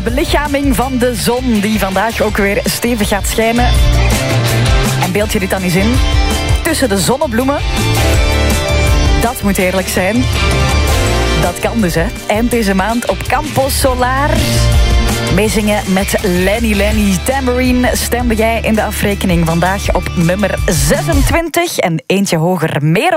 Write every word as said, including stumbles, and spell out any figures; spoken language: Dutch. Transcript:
belichaming van de zon, die vandaag ook weer stevig gaat schijnen. En beeld je dit dan eens in. Tussen de zonnebloemen. Dat moet eerlijk zijn. Dat kan dus, hè. Eind deze maand op Campo Solar. Meezingen met Lenny Lenny. Tambourine stemde jij in de afrekening vandaag op nummer zesentwintig. En eentje hoger, meer